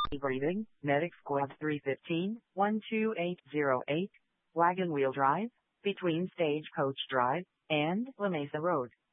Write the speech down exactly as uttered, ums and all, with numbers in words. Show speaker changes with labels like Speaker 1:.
Speaker 1: Breathing, Medic Squad three fifteen, one two eight zero eight, Wagon Wheel Drive, between Stagecoach Drive and La Mesa Road.